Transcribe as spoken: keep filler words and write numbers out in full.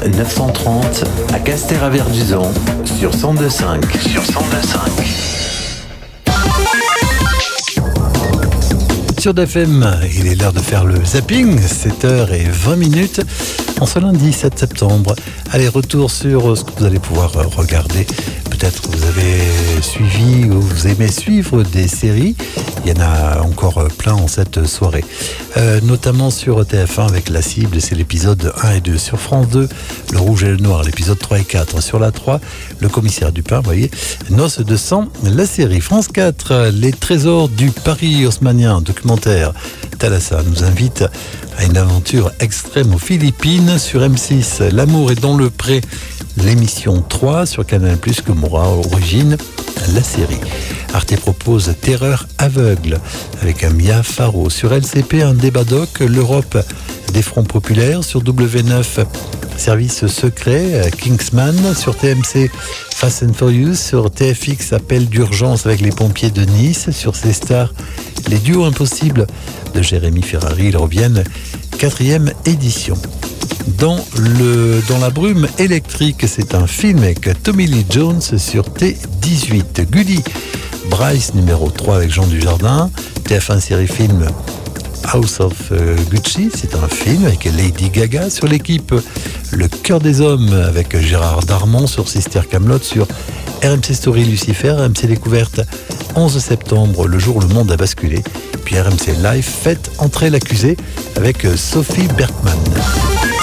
neuf cent trente à Castres-à-Verduzan sur cent deux cinq. Sur cent deux cinq. Sur D F M, il est l'heure de faire le zapping, sept heures vingt minutes, en ce lundi sept septembre. Allez, retour sur ce que vous allez pouvoir regarder. Peut-être que vous avez suivi ou vous aimez suivre des séries. Il y en a encore plein en cette soirée. Euh, notamment sur T F un avec La Cible, c'est l'épisode un et deux. Sur France deux, Le Rouge et le Noir, l'épisode trois et quatre. Sur la trois, Le Commissaire Dupin, vous voyez, Noces de sang, la série. France quatre, Les Trésors du Paris haussmannien, documentaire. Thalassa nous invite à une aventure extrême aux Philippines. Sur M six, L'amour est dans le pré, l'émission trois. Sur Canal plus, Gomorrah, Origine, la série. Arte propose Terreur aveugle avec un Mia Farrow. Sur L C P, un débat doc, l'Europe des fronts populaires. Sur W neuf, Service secret, Kingsman. Sur T M C, Fast and Furious. Sur T F X, Appel d'urgence avec les pompiers de Nice. Sur C-Star, Les duos impossibles de Jérémy Ferrari. Ils reviennent, quatrième édition. Dans, le, dans la brume électrique, c'est un film avec Tommy Lee Jones sur T dix-huit. Gulli Bryce numéro trois avec Jean Dujardin. T F un série film House of Gucci, c'est un film avec Lady Gaga. Sur l'équipe, Le Cœur des Hommes avec Gérard Darmon. Sur Sister Camelot. Sur R M C Story Lucifer. R M C Découverte onze septembre, le jour où le monde a basculé. Puis R M C Live, faites entrer l'accusé avec Sophie Berkman.